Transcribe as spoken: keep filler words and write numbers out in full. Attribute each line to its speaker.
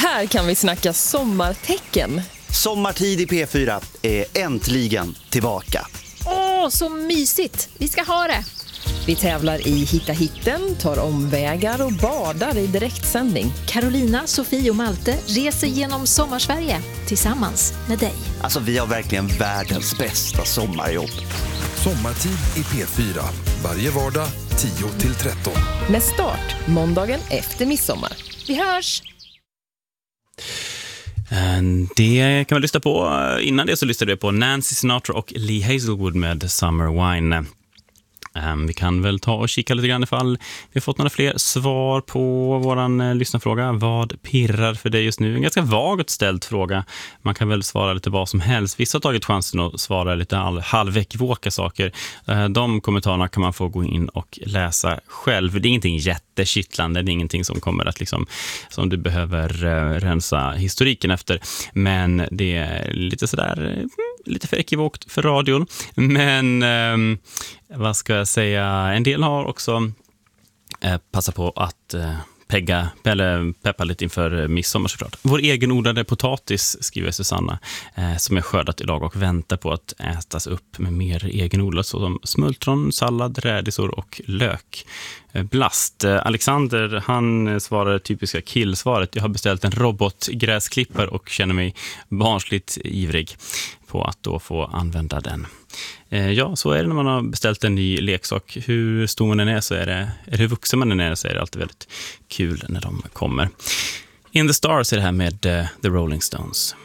Speaker 1: Här kan vi snacka sommartecken.
Speaker 2: Sommartid i P fyra är äntligen tillbaka.
Speaker 3: Åh, så mysigt. Vi ska ha det.
Speaker 1: Vi tävlar i Hitta hitten, tar omvägar och badar i direktsändning.
Speaker 3: Carolina, Sofie och Malte reser genom Sommarsverige tillsammans med dig.
Speaker 2: Alltså vi har verkligen världens bästa sommarjobb.
Speaker 4: Sommartid i P fyra. Varje vardag tio till tretton.
Speaker 1: Med start måndagen efter midsommar.
Speaker 3: Vi hörs!
Speaker 5: Det kan man lyssna på. Innan det så lyssnade vi på Nancy Sinatra och Lee Hazelwood med Summer Wine. Um, vi kan väl ta och kika lite grann ifall vi har fått några fler svar på våran eh, lyssnarfråga. Vad pirrar för dig just nu? En ganska vagt ställd fråga. Man kan väl svara lite vad som helst. Vissa har tagit chansen att svara lite all, halvväckvåka saker. Uh, de kommentarerna kan man få gå in och läsa själv. Det är ingenting jättekittlande. Det är ingenting som kommer att liksom, som du behöver uh, rensa historiken efter. Men det är lite sådär... Uh, lite för ekivokt för radion. Men eh, vad ska jag säga? En del har också eh, passat på att eh, pegga, eller peppa lite inför midsommar såklart. Vår egenodlade potatis, skriver Susanna, eh, som är skördat idag och väntar på att ätas upp med mer egenodlat såsom smultron, sallad, rädisor och lök. Blast. Alexander, han svarar typiska killsvaret. Jag har beställt en robotgräsklippare och känner mig barnsligt ivrig på att då få använda den. Ja, så är det när man har beställt en ny leksak. Hur stor man än är så är det, eller hur vuxen man än är så är det alltid väldigt kul när de kommer. In the Stars är det här med uh, The Rolling Stones.